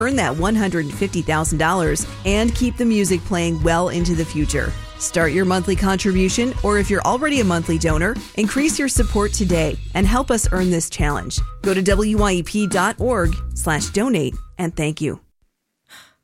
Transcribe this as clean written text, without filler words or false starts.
Earn that $150,000 and keep the music playing well into the future. Start your monthly contribution, or if you're already a monthly donor, increase your support today and help us earn this challenge. Go to wyep.org/donate and thank you.